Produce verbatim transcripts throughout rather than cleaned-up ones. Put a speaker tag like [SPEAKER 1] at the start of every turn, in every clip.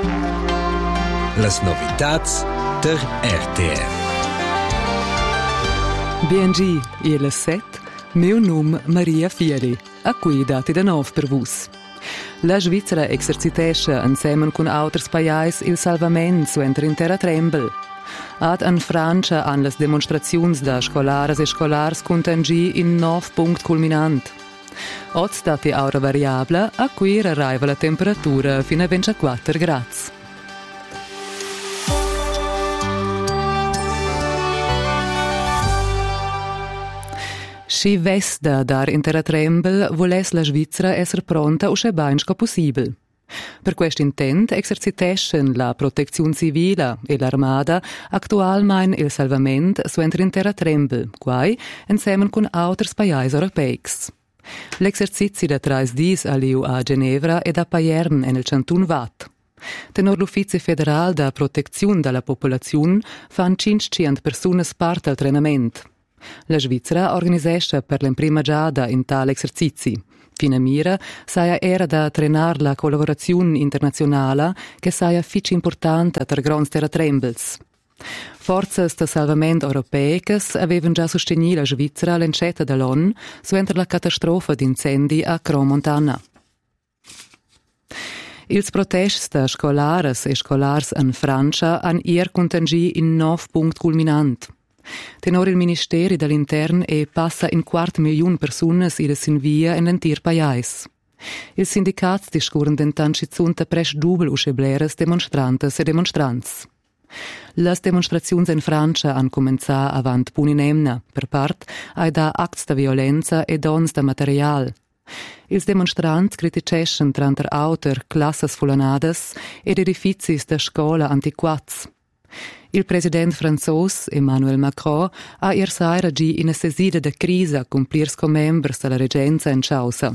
[SPEAKER 1] Las novitats der R T R.
[SPEAKER 2] B N G e le set, meu nome Maria Fieri, a cui dati da nov per vus. La Svizzera exercitesce insieme con altri paesi il salvamento suenter in terra trembel. Ad in Francia han las demonstrazioni da scolares e scolars contangi in nov punct culminant. Oz dati aura variabile, a cui arriva la temperatura fino a ventiquattro gradi. Si vesta dar in terra trembel voles la Svizzera esser pronta usce bainschco possibel. Per questo intent exerciteschen la protezione civile e l'armada actualmein il salvament suenter in terra trembel, quai insieme con altri paesi europei. L'exercizi da trais dis aliu a Ginevra ed a Payern en il Cantun Vat. Tenor l'Ufficio Federal da Protezione della Popolazione fan cinquecento persone parte al treinament. La Svizzera organisesce per l'imprima giada in tale esercizi. Fina mira saia era da trenar la collaborazione internazionale che saia fici importante tra grons terratrembels. Forze de salvamento europeicas avevan già sostenuto la Svizzera all'encetta dell'ONU suenter la catastrofa d'incendi a Crans-Montana. Ils protesti scolares e scolars in Francia han ier contagi in nov punct culminant. Tenor il Ministeri dell'Intern e passa in quart miliun persunas ida sin via in l'entir pajais. Il sindicat discuren dentan schizunta pres dubel usce bleres demonstrantes e demonstrants. Las demonstrazioni in Francia han començà avant puninemna, per part ai da acts de violenza e dons de material. Ils demonstrants criticeschen tranter auter classes fulanades ed edificis de scola antiquats. Il president franzos Emmanuel Macron ha ier saira gi in sesida de crisa con plirs co-members della regenza in Chausa.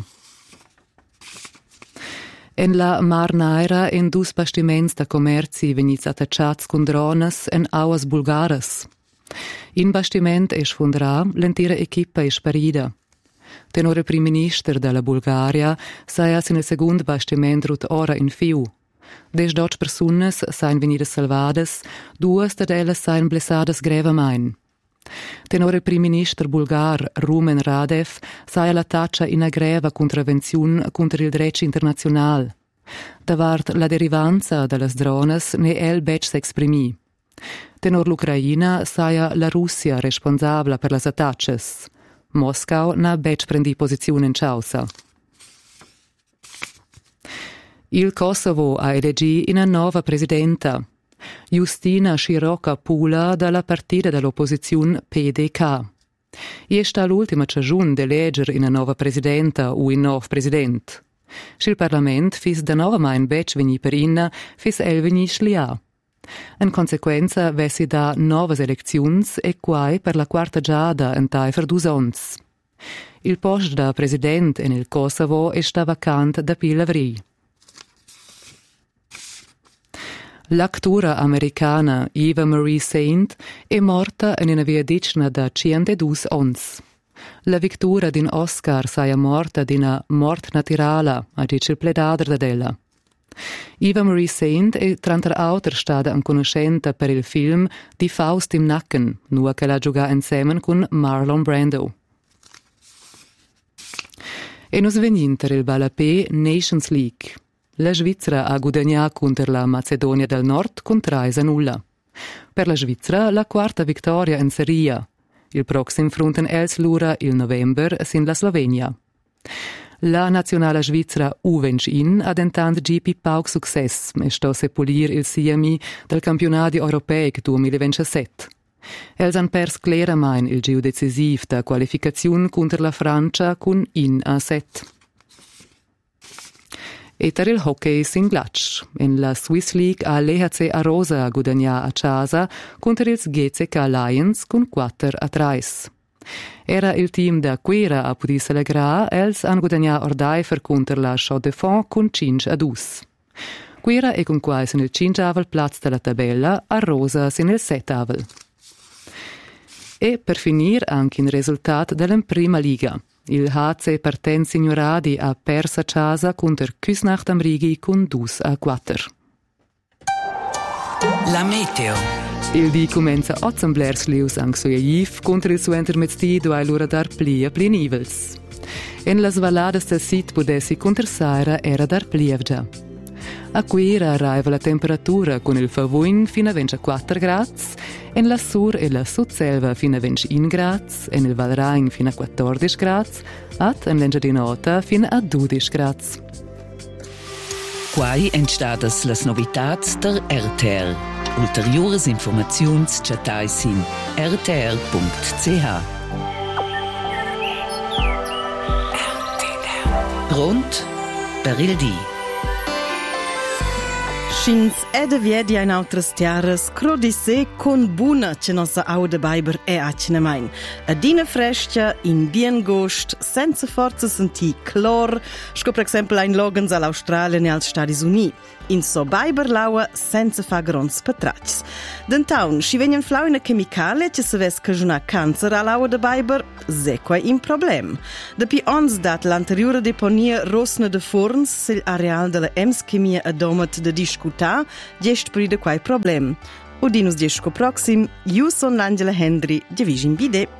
[SPEAKER 2] En la Mar Naira en dus bastiments da commerci venits attacciats con drones en auas bulgaras. In bastiment es fundrà l'entira equipa es parida. Tenore prim minister della Bulgaria saias in il secund bastiment rut ora in fiu. Des dotz persunas sain venidas salvadas, duas de ellas sain blessadas grevamain. Tenore prim minister bulgar Rumen Radev saia la taccia in a greva contravenziun contra il drecci internazional. Davart la derivanza dallas drones ne el bec s'exprimi. Tenor l'Ucraina saia la Russia responsabla per las attacces. Moscau na bec prendi posizione in Chausa. Il Kosovo ha elegì una nuova presidenta, Justina Široka Pula dalla partita dell'opposizione P D K. E sta l'ultima stagione di eleggere una nuova presidenta o un nuovo presidente. Il Parlamento fis da nuova mai in bec veni per inna, fis el veni schlia. In conseguenza vessi da nuove elezioni e quai per la quarta giada in taifer d'usons. Il posto da presidente in il Kosovo sta vacante da pilavri. L'actura americana Eva Marie Saint è morta in una viadicna da centodue ons. La vittoria din Oscar saia morta d'ina mort naturala, a dice il pledader d'ella. Eva Marie Saint è tranter auter stada in conoscenza per il film Die Faust im Nacken, nua che la gioca insieme con Marlon Brando. E nos veninter il balapè Nations League. La Svizzera ha guadagnato contro la Macedonia del Nord con tre a nulla. Per la Svizzera la quarta vittoria in Serie. Il prossimo fronten Elslura il novembre sin la Slovenia. La nazionale svizzera U ventiun ha dentant G P pauc success e sto se pulir il siami del campionato europeo duemilaventisette. Els han pers claramain il giu decisiv da qualificazione contro la Francia con in a set. E per il hockey singlatsch. In la Swiss League ha l'E H C Arosa guadagna a casa contro il G C K Lions con quattro a tre. Era il team da Quera a poter celebrar, els han guadagna ordaifer contro la Chaux de Fonds con cinque a due. Quera è con quais in il cinquavel platz della tabella, Arosa in il settavel. E per finire anche il risultato della prima liga. Il H C Partenz Signoradi ha perso a casa contro Küsnacht am Rigi con due a quattro.
[SPEAKER 1] La meteo.
[SPEAKER 2] Il di comenza a semblar slius anche soiaiv contro il suo intermezzi dove l'ora dar pli a pli nivels. En las valadas del sit podessi contersaira era dar plievgia. A quira arriva la temperatura con il favoin fino a ventiquattro gradi, en la sur e la sudselva fino a ventuno gradi, en il Valrain fino a quattordici gradi, at en l'engia di nota fino a dodici gradi.
[SPEAKER 1] Quai entstadas las novitats der R T R. Ulteriores informaziuns chatais in r t r punct c h. Pronto per il dì.
[SPEAKER 3] Schins ed viedi in altres tiaras, crodisse con buna che nostra aude Biber e acnemain. A dina frescia, in bien gost, senza forza senti clor, sco per esempio in Logans all'Australia e als Stati Uniti. In so Biber laua senza fa grons patrats. D'entaun, si venien flau una chemicale che se ves cagiona cancer all'aua de Biber, zequa in problem. Depi ons dat l'anteriore deponia rosna de forns, sil areal de la ems chemia adomat de discuta, gest pri de quai problem. Udinus diesco proxim, iu son l'Angela Hendry, de Vigin Bide.